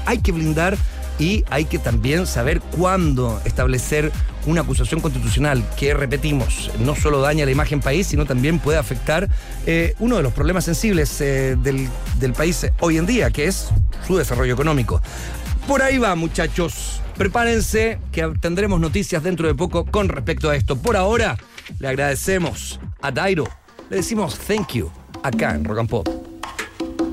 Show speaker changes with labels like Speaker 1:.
Speaker 1: hay que blindar y hay que también saber cuándo establecer una acusación constitucional que, repetimos, no solo daña la imagen país, sino también puede afectar uno de los problemas sensibles del país hoy en día, que es su desarrollo económico. Por ahí va, muchachos. Prepárense que tendremos noticias dentro de poco con respecto a esto. Por ahora, le agradecemos a Dairo. Le decimos thank you acá en Rock and Pop.